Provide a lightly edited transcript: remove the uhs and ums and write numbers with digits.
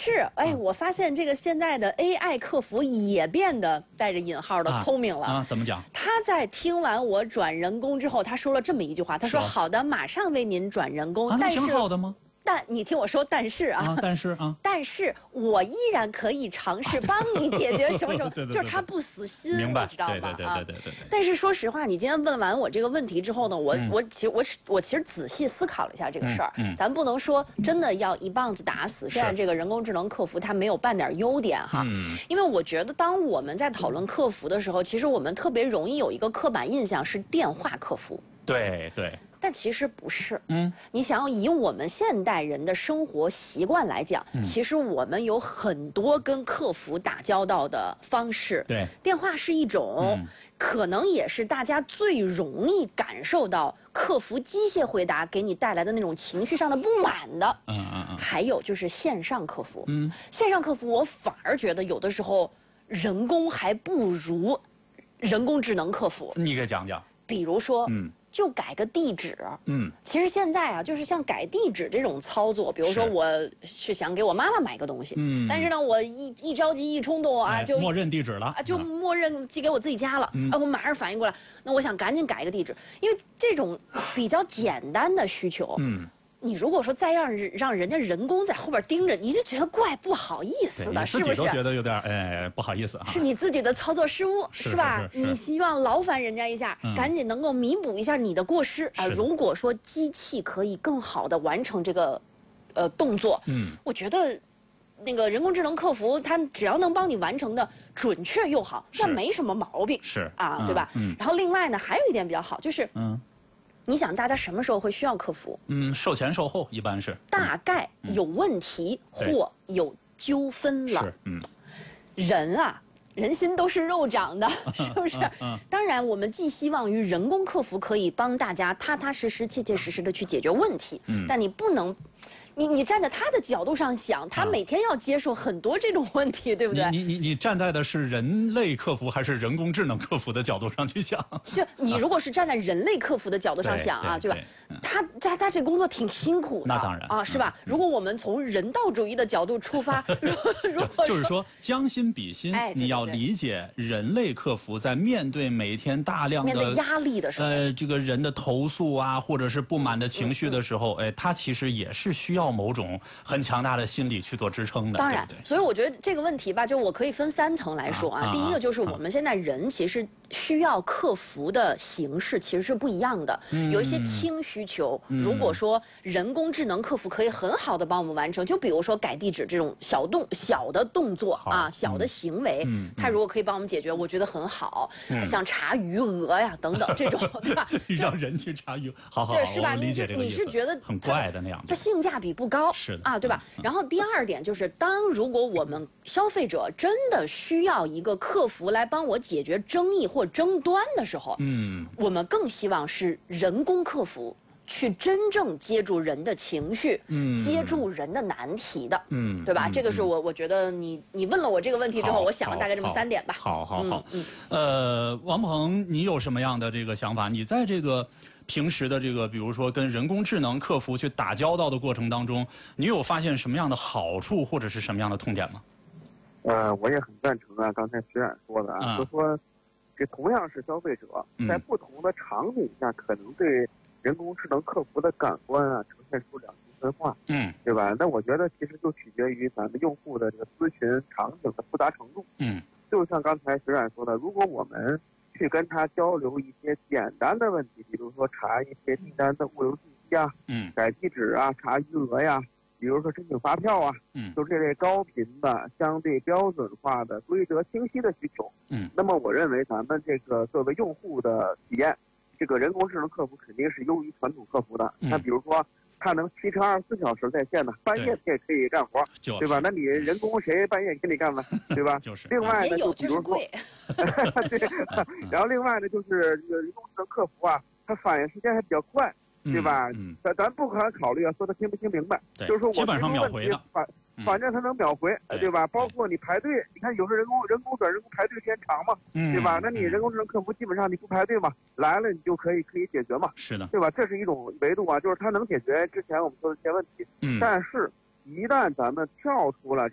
是，哎，我发现这个现在的 AI 客服也变得带着引号的聪明了怎么讲？ 他在听完我转人工之后，他说了这么一句话，他说：“好的，马上为您转人工。”但是挺好的吗？ 但你听我说，但是但是我依然可以尝试帮你解决什么什么，就是他不死心， 明白？ 你知道吗？ 对。 但是说实话，你今天问完我这个问题之后呢，我其实仔细思考了一下这个事儿，咱不能说真的要一棒子打死现在这个人工智能客服它没有半点优点哈，因为我觉得当我们在讨论客服的时候，其实我们特别容易有一个刻板印象是电话客服， 对。 但其实不是，你想要以我们现代人的生活习惯来讲，其实我们有很多跟客服打交道的方式。 对， 电话是一种，可能也是大家最容易感受到客服机械回答给你带来的那种情绪上的不满的。还有就是线上客服，线上客服我反而觉得有的时候人工还不如人工智能客服。 你给讲讲。 比如说，就改个地址，其实现在啊，就是像改地址这种操作，比如说我是想给我妈妈买个东西，但是呢，我一着急一冲动啊，就默认地址了， 就默认寄给我自己家了，我马上反应过来，那我想赶紧改一个地址，因为这种比较简单的需求，你如果说再让人家人工在后边盯着，你就觉得怪不好意思的，是不是？ 自己都觉得有点不好意思哈。 是你自己的操作失误，是吧？你希望劳烦人家一下，赶紧能够弥补一下你的过失啊。如果说机器可以更好的完成这个动作，我觉得那个人工智能客服它只要能帮你完成的准确又好，那没什么毛病， 是啊，对吧？然后另外呢，还有一点比较好就是，你想大家什么时候会需要客服？ 售前售后一般是大概有问题或有纠纷了。人啊，人心都是肉长的，是不是？当然，我们寄希望于人工客服可以帮大家踏踏实实、切切实实的去解决问题。但你不能。你站在他的角度上想，他每天要接受很多这种问题，对不对？ 你站在的是人类客服还是人工智能客服的角度上去想？ 就你如果是站在人类客服的角度上想啊，对吧？他这工作挺辛苦的， 那当然啊，是吧？如果我们从人道主义的角度出发，如果就是说将心比心，你要理解人类客服在面对每天大量的面对压力的时候， 这个人的投诉啊，或者是不满的情绪的时候，他其实也是需要某种很强大的心理去做支撑的。 当然， 对不对？ 所以我觉得这个问题吧，就我可以分3层来说啊。第一个就是我们现在人其实需要客服的形式其实是不一样的，有一些轻需求，如果说人工智能客服可以很好的帮我们完成，就比如说改地址这种小的动作啊，小的行为，它如果可以帮我们解决，我觉得很好。像查余额呀等等这种，对吧？ 让人去查余，好， 对，是吧？ 理解这个意思。 你是觉得很怪的那样子， 它性价比不高， 是的啊，对吧？然后第二点就是，如果我们消费者真的需要一个客服来帮我解决争议或争端的时候，我们更希望是人工客服去真正接住人的情绪，接住人的难题的，对吧？这个是我觉得你问了我这个问题之后，我想了大概这么3点吧。 好，王鹏，你有什么样的这个想法？你在这个平时的这个，比如说跟人工智能客服去打交道的过程当中，你有发现什么样的好处或者是什么样的痛点吗？ 我也很赞成啊，刚才徐冉说的啊，就说这同样是消费者，在不同的场景下，可能对人工智能客服的感官啊呈现出两极分化，对吧？那我觉得其实就取决于咱们用户的这个咨询场景的复杂程度，就像刚才徐冉说的，如果我们去跟他交流一些简单的问题，比如说查一些订单的物流信息啊，改地址啊，查余额呀，比如说申请发票啊，就这类高频的、相对标准化的、规则清晰的需求，那么我认为咱们这个作为用户的体验，这个人工智能客服肯定是优于传统客服的。那比如说，它能7乘24小时在线的，半夜它也可以干活，对吧？那你人工谁半夜给你干了，对吧？另外呢，就比如说，对，然后另外呢，就是这个人工智能客服啊，它反应时间还比较快，对吧？咱不可考虑啊，说他听不听明白，就是说我基本上秒回的， 反正他能秒回，对吧？包括你排队，你看有时候人工转人工排队时间长嘛，对吧？那你人工智能客服基本上你不排队嘛，来了你就可以解决嘛， 是的， 对吧？这是一种维度啊，就是它能解决之前我们说的一些问题，但是一旦咱们跳出了